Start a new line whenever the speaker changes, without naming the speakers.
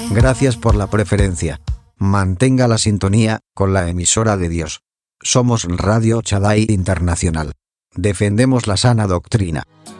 Gracias por la preferencia. Mantenga la sintonía con la emisora de Dios. Somos Radio Shaddai Internacional. Defendemos la sana doctrina.